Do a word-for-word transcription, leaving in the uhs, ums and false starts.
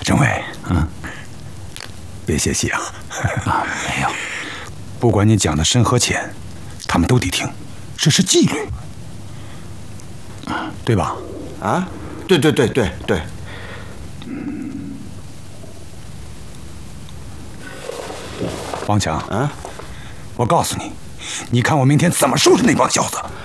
政委， 嗯， 别泄气啊！ 啊，没有。 不管你讲的深和浅，他们都得听，这是纪律，对吧？ 啊，对对对对对。 王强啊， 我告诉你，你看我明天怎么收拾那帮小子！